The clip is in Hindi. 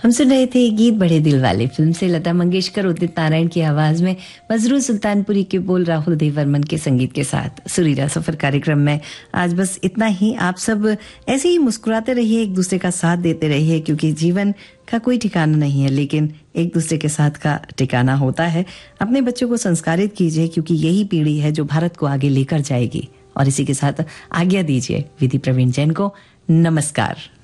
हम सुन रहे थे गीत बड़े दिल वाले फिल्म से लता मंगेशकर उदित नारायण की आवाज में मजरू सुल्तानपुरी के बोल राहुल देवर्मन के संगीत के साथ सुरीला सफर कार्यक्रम में आज बस इतना ही। आप सब ऐसे ही मुस्कुराते रहिए, एक दूसरे का साथ देते रहिए, क्योंकि जीवन का कोई ठिकाना नहीं है लेकिन एक दूसरे के साथ का ठिकाना होता है। अपने बच्चों को संस्कारित कीजिए क्योंकि यही पीढ़ी है जो भारत को आगे लेकर जाएगी। और इसी के साथ आज्ञा दीजिए विधि प्रवीण जैन को। नमस्कार।